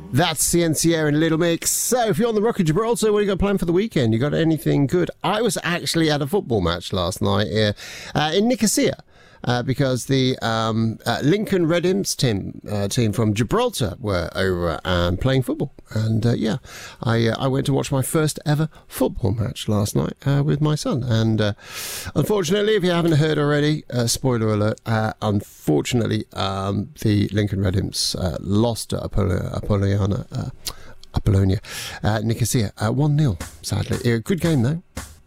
That's Ciencia and Little Mix. So, if you're on the Rock of Gibraltar, what have you got planned for the weekend? You got anything good? I was actually at a football match last night in Nicosia. Because the Lincoln Red Imps team from Gibraltar were over and playing football. And I went to watch my first ever football match last night with my son. And unfortunately, if you haven't heard already, spoiler alert, unfortunately, the Lincoln Red Imps lost to Apollonia, Nicosia, 1-0, sadly. Good game, though.